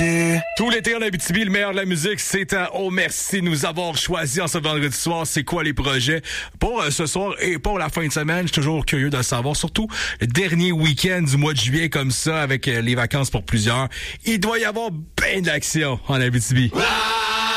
Tout l'été en Abitibi, le meilleur de la musique, c'est à Oh merci de nous avoir choisi en ce vendredi soir. C'est quoi les projets pour ce soir et pour la fin de semaine? Je suis toujours curieux de le savoir. Surtout le dernier week-end du mois de juillet comme ça, avec les vacances pour plusieurs. Il doit y avoir bien d'action en Abitibi.